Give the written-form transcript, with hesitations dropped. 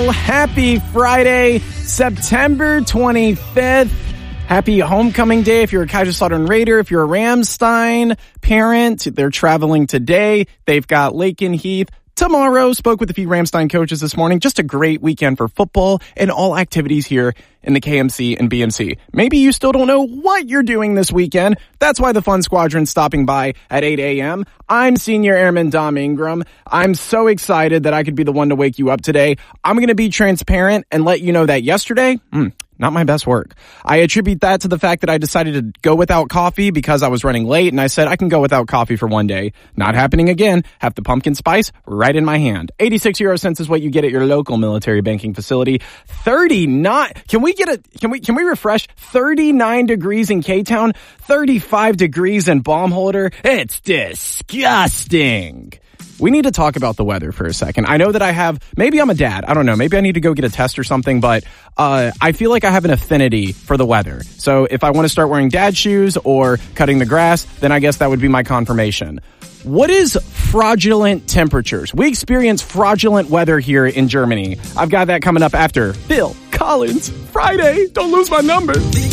Happy Friday, September 25th. Happy homecoming day if you're a Kaiserslautern Raider. If you're a Ramstein parent, they're traveling today. They've got Laken Heath tomorrow. Spoke with a few Ramstein coaches this morning. Just a great weekend for football and all activities here in the KMC and BMC. Maybe you still don't know what you're doing this weekend. That's why the Fun Squadron's stopping by at 8 a.m. I'm Senior Airman Dom Ingram. I'm so excited that I could be the one to wake you up today. I'm going to be transparent and let you know that yesterday, not my best work. I attribute that to the fact that I decided to go without coffee because I was running late, and I said I can go without coffee for one day. Not happening again. Have the pumpkin spice right in my hand. 86 euro cents is what you get at your local military banking facility. 39. Can we refresh? 39 degrees in K-Town, 35 degrees in Baumholder. It's disgusting. We need to talk about the weather for a second. I know that maybe I'm a dad. I don't know. Maybe I need to go get a test or something, but I feel like I have an affinity for the weather. So if I want to start wearing dad shoes or cutting the grass, then I guess that would be my confirmation. What is fraudulent temperatures? We experience fraudulent weather here in Germany. I've got that coming up after Phil Collins Friday. Don't lose my number.